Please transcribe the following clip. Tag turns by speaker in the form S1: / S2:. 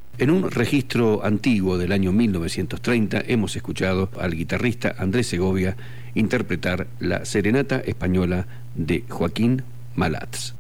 S1: En un registro antiguo del año 1930 hemos escuchado al guitarrista Andrés Segovia interpretar la Serenata Española de Joaquín Malats.